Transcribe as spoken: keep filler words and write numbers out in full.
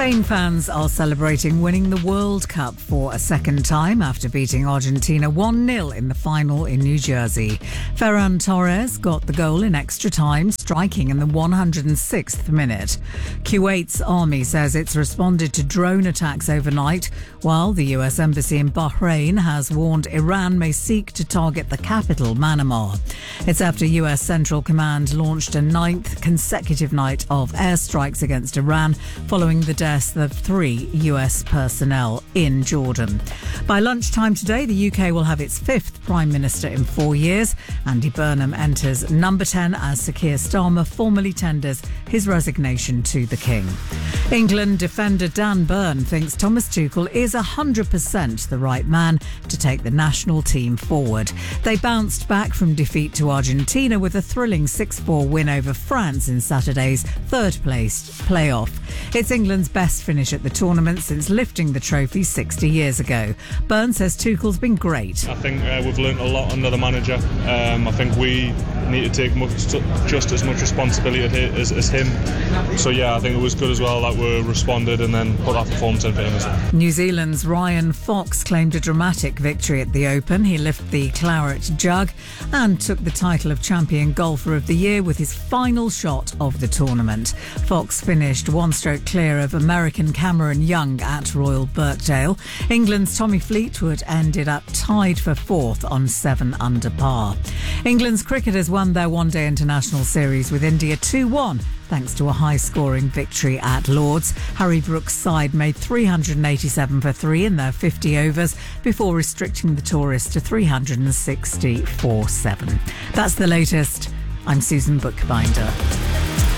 Spain fans are celebrating winning the World Cup for a second time after beating Argentina one nil in the final in New Jersey. Ferran Torres got the goal in extra time, striking in the one hundred sixth minute. Kuwait's army says it's responded to drone attacks overnight, while the U S Embassy in Bahrain has warned Iran may seek to target the capital, Manama. It's after U S Central Command launched a ninth consecutive night of airstrikes against Iran following the deaths of three U S personnel in Jordan. By lunchtime today, the U K will have its fifth Prime Minister in four years. Andy Burnham enters number ten as Sir Keir Starmer formally tenders his resignation to the King. England defender Dan Burn thinks Thomas Tuchel is one hundred percent the right man to take the national team forward. They bounced back from defeat to Argentina with a thrilling six four win over France in Saturday's third-placed playoff. It's England's best finish at the tournament since lifting the trophy sixty years ago. Burn says Tuchel's been great. I think uh, we've learnt a lot under the manager. Um, I think we need to take much, just as much responsibility as, as him. So yeah, I think it was good as well that we responded and then put that performance in for him as well. New Zealand's Ryan Fox claimed a dramatic victory at the Open. He lifted the claret jug and took the title of Champion Golfer of the Year with his final shot of the tournament. Fox finished one stroke clear of American Cameron Young at Royal Birkdale. England's Tommy Fleetwood ended up tied for fourth on seven under par. England's cricketers won their one-day international series with India two one. Thanks to a high-scoring victory at Lord's. Harry Brook's side made three hundred eighty-seven for three in their fifty overs before restricting the tourists to three hundred sixty for seven. That's the latest. I'm Susan Bookbinder.